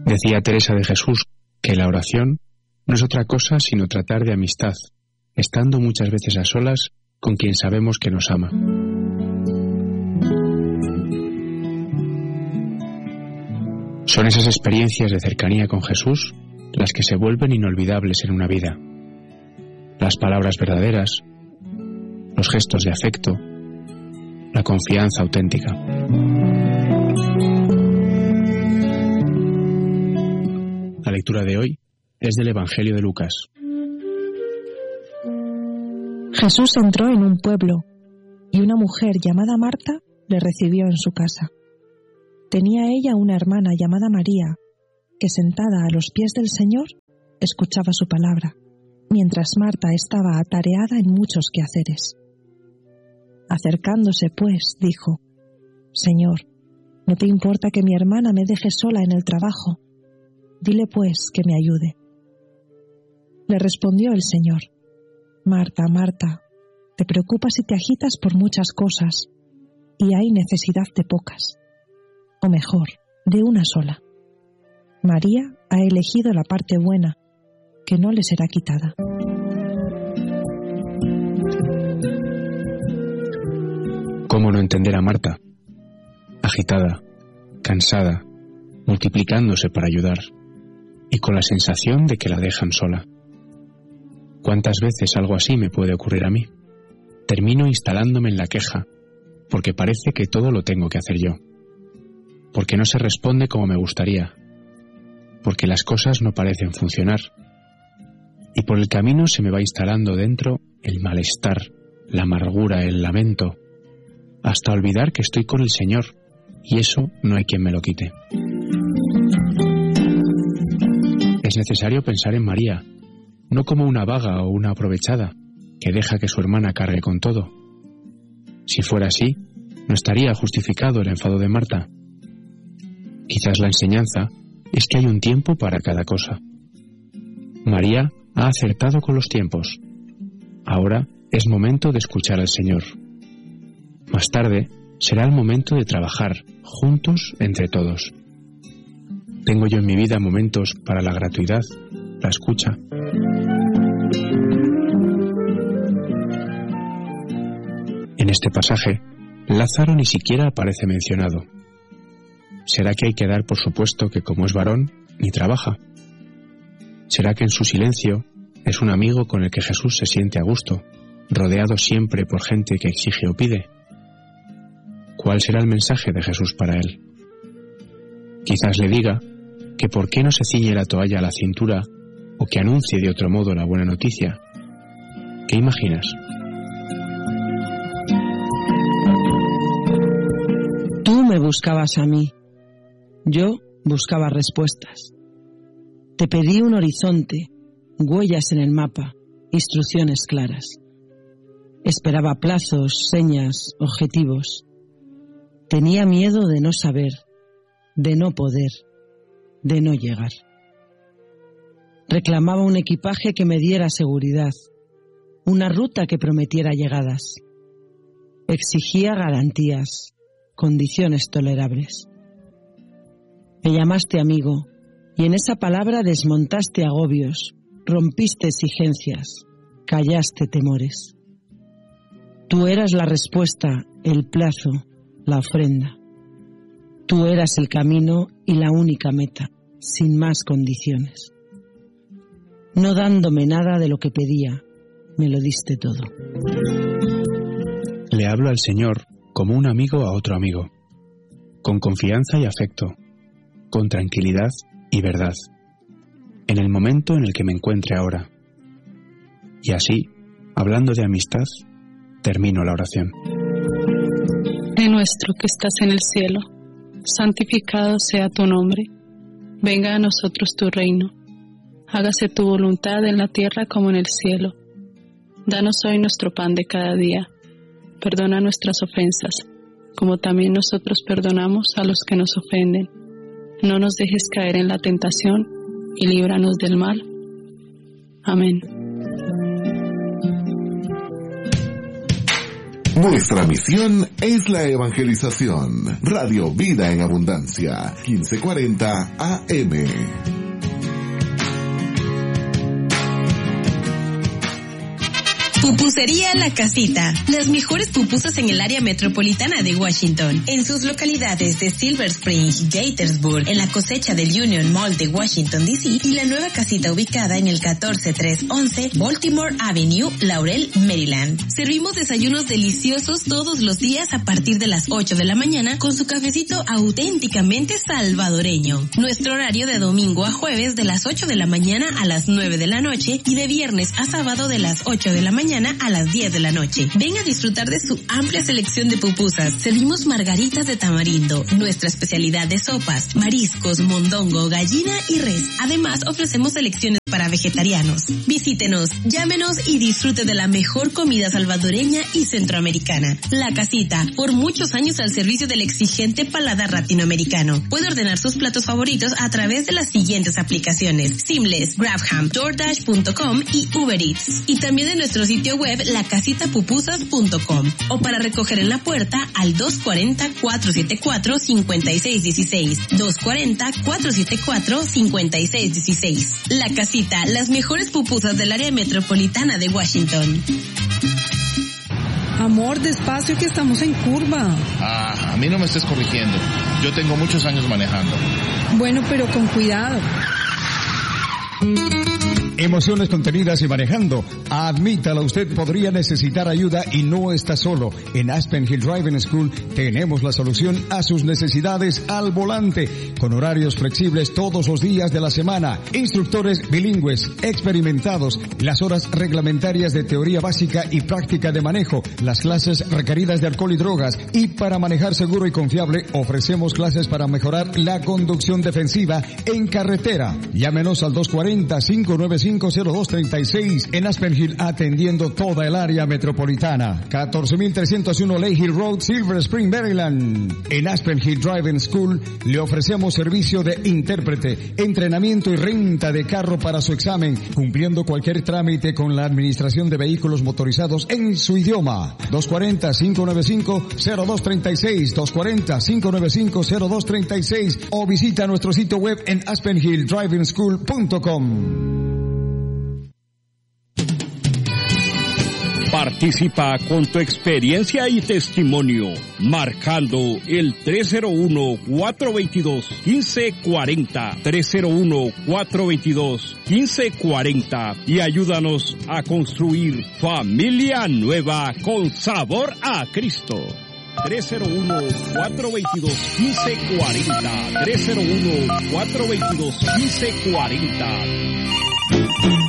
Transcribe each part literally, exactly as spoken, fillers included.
Decía Teresa de Jesús que la oración no es otra cosa sino tratar de amistad, estando muchas veces a solas con quien sabemos que nos ama. Son esas experiencias de cercanía con Jesús las que se vuelven inolvidables en una vida. Las palabras verdaderas, los gestos de afecto, la confianza auténtica. La lectura de hoy es del Evangelio de Lucas. Jesús entró en un pueblo y una mujer llamada Marta le recibió en su casa. Tenía ella una hermana llamada María, que sentada a los pies del Señor escuchaba su palabra, mientras Marta estaba atareada en muchos quehaceres. Acercándose, pues, dijo: Señor, ¿no te importa que mi hermana me deje sola en el trabajo? Dile, pues, que me ayude. Le respondió el Señor: Marta, Marta, te preocupas y te agitas por muchas cosas, y hay necesidad de pocas, o mejor, de una sola. María ha elegido la parte buena, que no le será quitada. ¿Cómo no entender a Marta? Agitada, cansada, multiplicándose para ayudar, y con la sensación de que la dejan sola. ¿Cuántas veces algo así me puede ocurrir a mí? Termino instalándome en la queja, porque parece que todo lo tengo que hacer yo, porque no se responde como me gustaría, porque las cosas no parecen funcionar, y por el camino se me va instalando dentro el malestar, la amargura, el lamento, hasta olvidar que estoy con el Señor, y eso no hay quien me lo quite. Es necesario pensar en María, no como una vaga o una aprovechada, que deja que su hermana cargue con todo. Si fuera así, no estaría justificado el enfado de Marta. Quizás la enseñanza es que hay un tiempo para cada cosa. María ha acertado con los tiempos. Ahora es momento de escuchar al Señor. Más tarde será el momento de trabajar juntos entre todos. Tengo yo en mi vida momentos para la gratuidad, la escucha. En este pasaje, Lázaro ni siquiera aparece mencionado. ¿Será que hay que dar por supuesto que como es varón, ni trabaja? ¿Será que en su silencio es un amigo con el que Jesús se siente a gusto, rodeado siempre por gente que exige o pide? ¿Cuál será el mensaje de Jesús para él? Quizás le diga que por qué no se ciñe la toalla a la cintura o que anuncie de otro modo la buena noticia. ¿Qué imaginas? Tú me buscabas a mí. Yo buscaba respuestas. Te pedí un horizonte, huellas en el mapa, instrucciones claras. Esperaba plazos, señas, objetivos. Tenía miedo de no saber, de no poder, de no llegar. Reclamaba un equipaje que me diera seguridad, una ruta que prometiera llegadas. Exigía garantías, condiciones tolerables. Me llamaste amigo, y en esa palabra desmontaste agobios, rompiste exigencias, callaste temores. Tú eras la respuesta, el plazo, la ofrenda. Tú eras el camino y la única meta, sin más condiciones. No dándome nada de lo que pedía, me lo diste todo. Le hablo al Señor como un amigo a otro amigo, con confianza y afecto, con tranquilidad y verdad, en el momento en el que me encuentre ahora. Y así, hablando de amistad, termino la oración. Padre nuestro que estás en el cielo, santificado sea tu nombre. Venga a nosotros tu reino. Hágase tu voluntad en la tierra como en el cielo. Danos hoy nuestro pan de cada día. Perdona nuestras ofensas, como también nosotros perdonamos a los que nos ofenden. No nos dejes caer en la tentación y líbranos del mal. Amén. Nuestra misión es la evangelización. Radio Vida en Abundancia, quince cuarenta A M. Pupusería La Casita. Las mejores pupusas en el área metropolitana de Washington. En sus localidades de Silver Spring, Gaithersburg, en la cosecha del Union Mall de Washington, D C y la nueva casita ubicada en el catorce trescientos once Baltimore Avenue, Laurel, Maryland. Servimos desayunos deliciosos todos los días a partir de las ocho de la mañana con su cafecito auténticamente salvadoreño. Nuestro horario de domingo a jueves de las ocho de la mañana a las nueve de la noche y de viernes a sábado de las ocho de la mañana a las diez de la noche. Ven a disfrutar de su amplia selección de pupusas. Servimos margaritas de tamarindo, nuestra especialidad de sopas, mariscos, mondongo, gallina y res. Además, ofrecemos selecciones para vegetarianos. Visítenos, llámenos y disfrute de la mejor comida salvadoreña y centroamericana. La Casita, por muchos años al servicio del exigente paladar latinoamericano. Puede ordenar sus platos favoritos a través de las siguientes aplicaciones: Seamless, Grabham, DoorDash punto com y Uber Eats. Y también de nuestro sitio web la casita pupusas punto com o para recoger en la puerta al dos cuarenta, cuatrocientos setenta y cuatro, cincuenta y seis dieciséis, dos cuarenta, cuatrocientos setenta y cuatro, cincuenta y seis dieciséis. La Casita, las mejores pupusas del área metropolitana de Washington. Amor, despacio que estamos en curva. Ah, a mí no me estés corrigiendo. Yo tengo muchos años manejando. Bueno, pero con cuidado. Emociones contenidas y manejando. Admítalo, usted podría necesitar ayuda y no está solo. En Aspen Hill Driving School tenemos la solución a sus necesidades al volante, con horarios flexibles todos los días de la semana, instructores bilingües, experimentados, las horas reglamentarias de teoría básica y práctica de manejo, las clases requeridas de alcohol y drogas, y para manejar seguro y confiable ofrecemos clases para mejorar la conducción defensiva en carretera. Llámenos al dos cuarenta, cinco nueve cinco, cero dos treinta y seis en Aspen Hill, atendiendo toda el área metropolitana. catorce mil trescientos uno Lake Hill Road, Silver Spring, Maryland. En Aspen Hill Driving School le ofrecemos servicio de intérprete, entrenamiento y renta de carro para su examen, cumpliendo cualquier trámite con la administración de vehículos motorizados en su idioma. dos cuarenta, cinco nueve cinco, cero dos treinta y seis, dos cuarenta, cinco nueve cinco, cero dos treinta y seis o visita nuestro sitio web en aspen hill driving school punto com. Participa con tu experiencia y testimonio, marcando el tres cero uno, cuatro dos dos, uno cinco cuatro cero, tres cero uno, cuatro dos dos, uno cinco cuatro cero y ayúdanos a construir familia nueva con sabor a Cristo. tres cero uno, cuatro dos dos, uno cinco cuatro cero, tres cero uno, cuatro dos dos, uno cinco cuatro cero.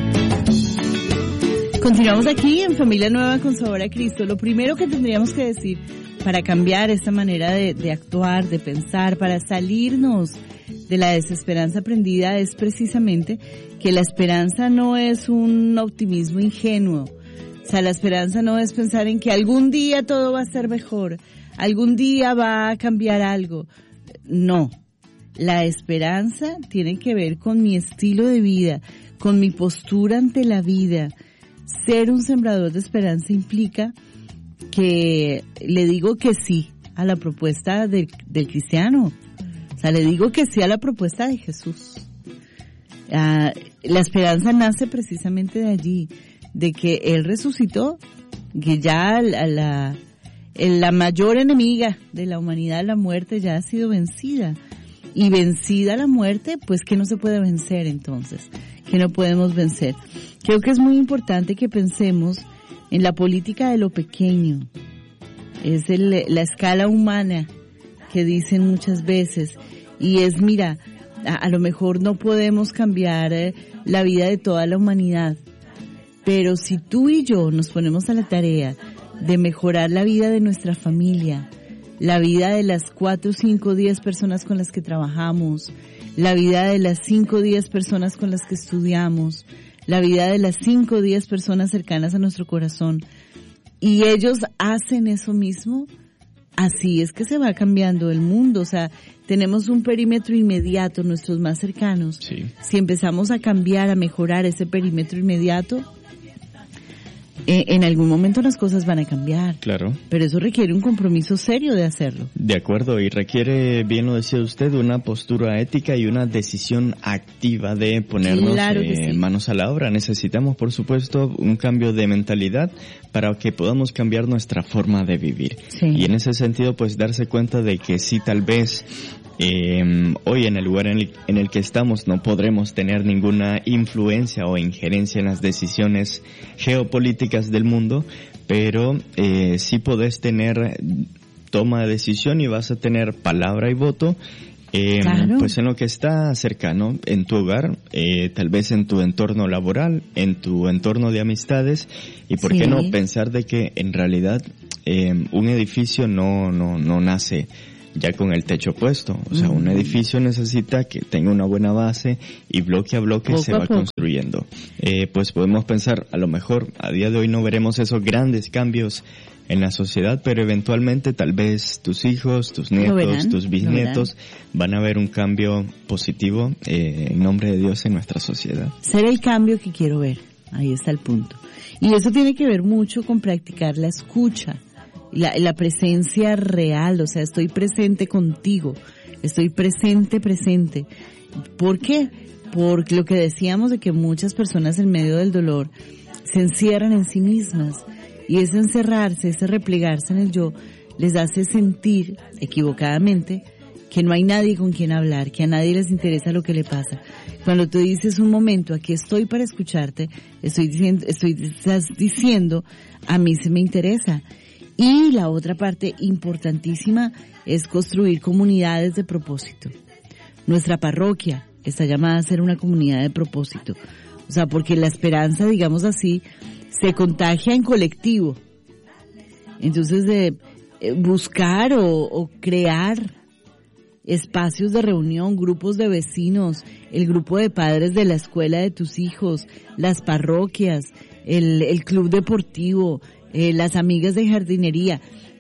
Continuamos aquí en Familia Nueva con Sabor a Cristo. Lo primero que tendríamos que decir para cambiar esta manera de, de actuar, de pensar, para salirnos de la desesperanza aprendida es precisamente que la esperanza no es un optimismo ingenuo. O sea, la esperanza no es pensar en que algún día todo va a ser mejor, algún día va a cambiar algo. No, la esperanza tiene que ver con mi estilo de vida, con mi postura ante la vida. Ser un sembrador de esperanza implica que le digo que sí a la propuesta de, del cristiano. O sea, le digo que sí a la propuesta de Jesús. Uh, la esperanza nace precisamente de allí, de que Él resucitó, que ya la, la, la mayor enemiga de la humanidad, la muerte, ya ha sido vencida. Y vencida la muerte, pues que no se puede vencer entonces, que no podemos vencer. Creo que es muy importante que pensemos en la política de lo pequeño. Es el, la escala humana que dicen muchas veces. Y es, mira, a, a lo mejor no podemos cambiar eh, la vida de toda la humanidad. Pero si tú y yo nos ponemos a la tarea de mejorar la vida de nuestra familia, la vida de las cuatro, cinco, diez personas con las que trabajamos, la vida de las cinco, diez personas con las que estudiamos, la vida de las cinco o diez personas cercanas a nuestro corazón, y ellos hacen eso mismo, así es que se va cambiando el mundo. O sea, tenemos un perímetro inmediato, nuestros más cercanos. Sí. Si empezamos a cambiar, a mejorar ese perímetro inmediato, eh, en algún momento las cosas van a cambiar. Claro. Pero eso requiere un compromiso serio de hacerlo. De acuerdo, y requiere, bien lo decía usted, una postura ética y una decisión activa de ponernos Claro que eh, sí. manos a la obra. Necesitamos, por supuesto, un cambio de mentalidad para que podamos cambiar nuestra forma de vivir. Sí. Y en ese sentido, pues darse cuenta de que sí, tal vez eh, hoy en el lugar en el, en el que estamos no podremos tener ninguna influencia o injerencia en las decisiones geopolíticas del mundo, pero eh, sí podés tener toma de decisión y vas a tener palabra y voto, eh, Claro. pues en lo que está cercano, en tu hogar, eh, tal vez en tu entorno laboral, en tu entorno de amistades, y por Sí. qué no pensar de que en realidad eh, un edificio no, no, no nace ya con el techo puesto. O sea, un Ujú. edificio necesita que tenga una buena base y bloque a bloque Poco se a va poco. construyendo. Eh, pues podemos pensar, a lo mejor a día de hoy no veremos esos grandes cambios en la sociedad, pero eventualmente tal vez tus hijos, tus nietos, verán, tus lo bisnietos van a ver un cambio positivo eh, en nombre de Dios en nuestra sociedad. Ser el cambio que quiero ver. Ahí está el punto. Y eso tiene que ver mucho con practicar la escucha, la, la presencia real, o sea, estoy presente contigo, estoy presente, presente. ¿Por qué? Porque lo que decíamos de que muchas personas en medio del dolor se encierran en sí mismas, y ese encerrarse, ese replegarse en el yo, les hace sentir, equivocadamente, que no hay nadie con quien hablar, que a nadie les interesa lo que le pasa. Cuando tú dices un momento, aquí estoy para escucharte, estoy diciendo, estoy, estás diciendo, a mí se me interesa. Y la otra parte importantísima es construir comunidades de propósito. Nuestra parroquia está llamada a ser una comunidad de propósito. O sea, porque la esperanza, digamos así, se contagia en colectivo. Entonces, de eh, buscar o, o crear espacios de reunión, grupos de vecinos, el grupo de padres de la escuela de tus hijos, las parroquias, el, el club deportivo, eh, las amigas de jardinería,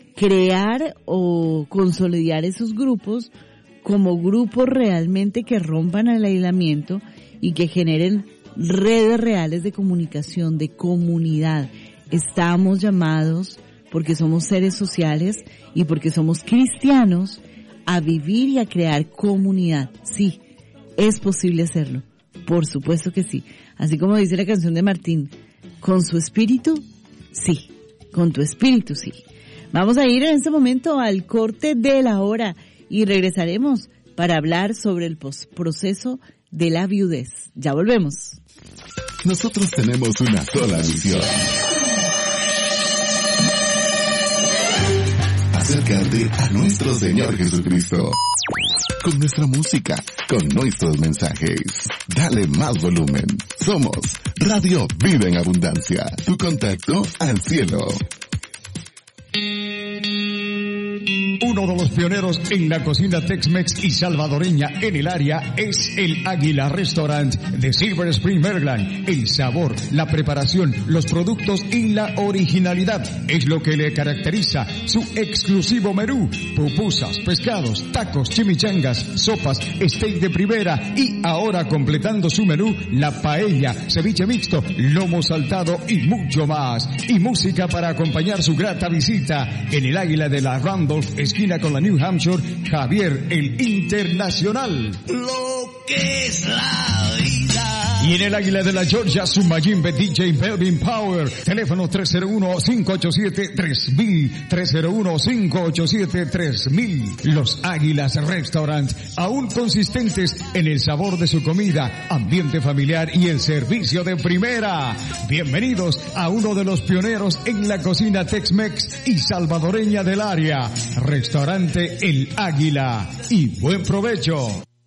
crear o consolidar esos grupos como grupos realmente que rompan el aislamiento y que generen redes reales de comunicación, de comunidad. Estamos llamados, porque somos seres sociales y porque somos cristianos, a vivir y a crear comunidad. Sí, es posible hacerlo. Por supuesto que sí. Así como dice la canción de Martín, con su espíritu, sí. Con tu espíritu, sí. Vamos a ir en este momento al corte de la hora y regresaremos para hablar sobre el proceso de la viudez. Ya volvemos. Nosotros tenemos una sola misión: acercarte a nuestro Señor Jesucristo. Con nuestra música, con nuestros mensajes. Dale más volumen. Somos Radio Vida en Abundancia. Tu contacto al cielo. Uno de los pioneros en la cocina Tex-Mex y salvadoreña en el área es el Águila Restaurant de Silver Spring, Maryland. El sabor, la preparación, los productos y la originalidad es lo que le caracteriza su exclusivo menú. Pupusas, pescados, tacos, chimichangas, sopas, steak de primera y ahora completando su menú, la paella, ceviche mixto, lomo saltado y mucho más. Y música para acompañar su grata visita en el Águila de la Randolph, esquina con la New Hampshire, Javier el Internacional. Lo que es la vida. Y en el Águila de la Georgia, su Mayimbe D J Melvin Power. Teléfono tres cero uno, cinco ocho siete, tres mil, tres cero uno, cinco ocho siete, tres mil. Los Águilas Restaurant, aún consistentes en el sabor de su comida, ambiente familiar y el servicio de primera. Bienvenidos a uno de los pioneros en la cocina Tex-Mex y salvadoreña del área. Restaurante El Águila. Y buen provecho.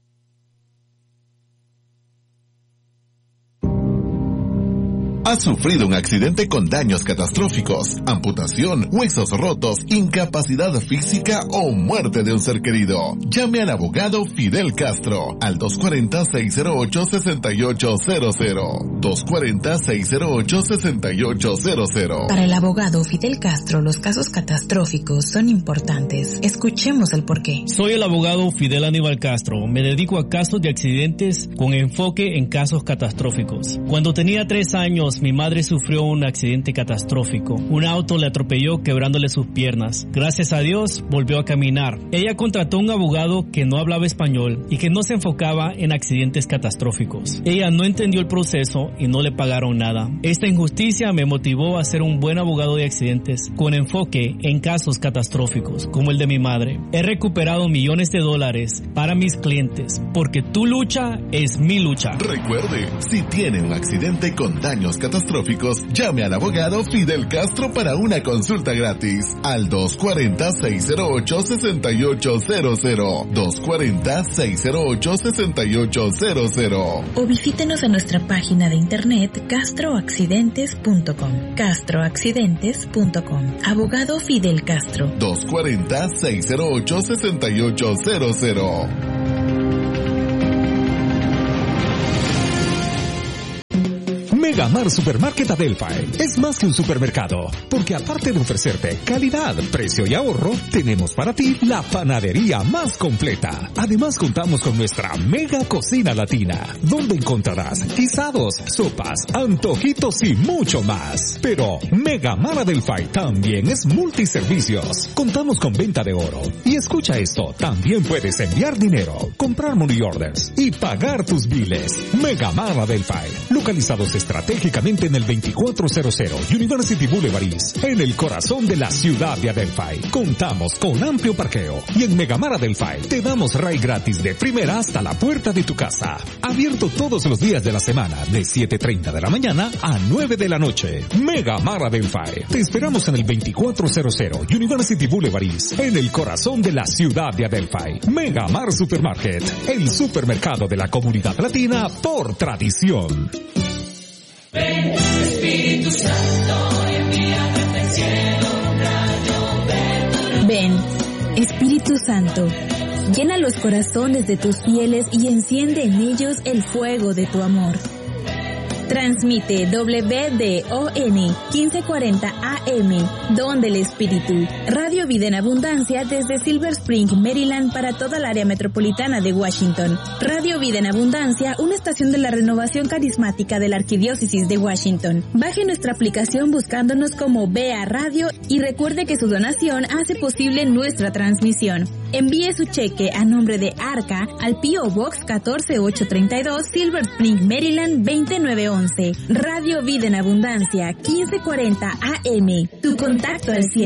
¿Has sufrido un accidente con daños catastróficos, amputación, huesos rotos, incapacidad física o muerte de un ser querido? Llame al abogado Fidel Castro al dos cuatro cero, seis cero ocho, seis ocho cero cero. dos cuatro cero, seis cero ocho, seis ocho cero cero. Para el abogado Fidel Castro, los casos catastróficos son importantes. Escuchemos el porqué. Soy el abogado Fidel Aníbal Castro. Me dedico a casos de accidentes con enfoque en casos catastróficos. Cuando tenía tres años, años mi madre sufrió un accidente catastrófico. Un auto le atropelló quebrándole sus piernas. Gracias a Dios volvió a caminar. Ella contrató un abogado que no hablaba español y que no se enfocaba en accidentes catastróficos. Ella no entendió el proceso y no le pagaron nada. Esta injusticia me motivó a ser un buen abogado de accidentes con enfoque en casos catastróficos como el de mi madre. He recuperado millones de dólares para mis clientes porque tu lucha es mi lucha. Recuerde, si tiene un accidente con daños catastróficos, llame al abogado Fidel Castro para una consulta gratis al dos cuatro cero, seis cero ocho, seis ocho cero cero, dos cuatro cero, seis cero ocho, seis ocho cero cero. O visítenos en nuestra página de internet castroaccidentes punto com. castroaccidentes punto com. Abogado Fidel Castro. dos cuatro cero, seis cero ocho, seis ocho cero cero. Megamar Supermarket Adelphi es más que un supermercado, porque aparte de ofrecerte calidad, precio y ahorro, tenemos para ti la panadería más completa. Además contamos con nuestra mega cocina latina, donde encontrarás guisados, sopas, antojitos y mucho más. Pero Megamar Adelphi también es multiservicios. Contamos con venta de oro. Y escucha esto, también puedes enviar dinero, comprar money orders y pagar tus biles. Megamar Adelphi, localizados estratégicamente estratégicamente en el veinticuatro cero cero University Boulevard East, en el corazón de la ciudad de Adelphi. Contamos con amplio parqueo y en Megamar Adelphi te damos ride gratis de primera hasta la puerta de tu casa. Abierto todos los días de la semana de siete y media de la mañana a nueve de la noche. Megamar Adelphi. Te esperamos en el veinticuatro cero cero University Boulevard East, en el corazón de la ciudad de Adelphi. Megamar Supermarket, el supermercado de la comunidad latina por tradición. Ven, Espíritu Santo, y envíame del cielo un rayo de... Ven, Espíritu Santo, llena los corazones de tus fieles y enciende en ellos el fuego de tu amor. Transmite W D O N quince cuarenta A M, Don del Espíritu, Radio Vida en Abundancia desde Silver Spring, Maryland para toda el área metropolitana de Washington. Radio Vida en Abundancia, una estación de la renovación carismática de la Arquidiócesis de Washington. Baje nuestra aplicación buscándonos como B A Radio y recuerde que su donación hace posible nuestra transmisión. Envíe su cheque a nombre de Arca al P O Box catorce ocho treinta y dos, Silver Spring, Maryland veinte nueve once. Radio Vida en Abundancia, quince cuarenta A M. Tu contacto al cielo.